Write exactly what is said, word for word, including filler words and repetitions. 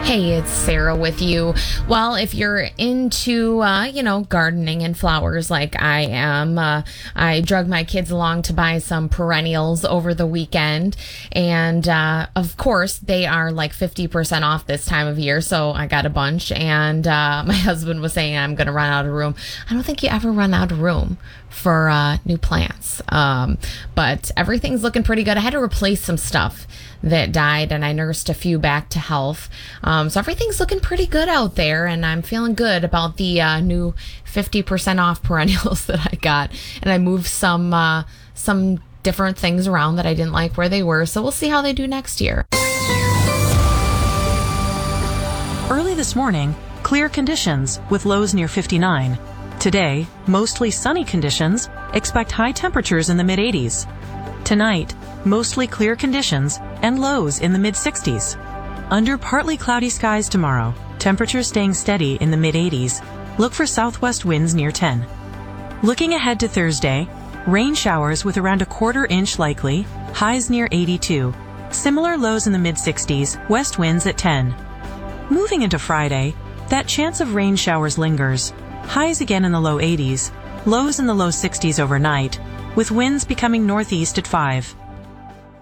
Hey, it's Sarah with you. Well, if you're into, uh, you know, gardening and flowers like I am, uh, I drug my kids along to buy some perennials over the weekend. And, uh, of course, they are like fifty percent off this time of year. So I got a bunch. And uh, my husband was saying I'm going to run out of room. I don't think you ever run out of room for uh, new plants. Um, but everything's looking pretty good. I had to replace some stuff that died, and I nursed a few back to health. Um, so everything's looking pretty good out there, and I'm feeling good about the uh, new fifty percent off perennials that I got. And I moved some uh, some different things around that I didn't like where they were. So we'll see how they do next year. Early this morning, clear conditions with lows near fifty-nine. Today, mostly sunny conditions, expect high temperatures in the mid eighties. Tonight, mostly clear conditions and lows in the mid sixties. Under partly cloudy skies tomorrow, temperatures staying steady in the mid eighties. Look for southwest winds near ten. Looking ahead to Thursday, rain showers with around a quarter inch likely, highs near eighty-two. Similar lows in the mid sixties, west winds at ten. Moving into Friday, that chance of rain showers lingers. Highs again in the low eighties, lows in the low sixties overnight, with winds becoming northeast at five.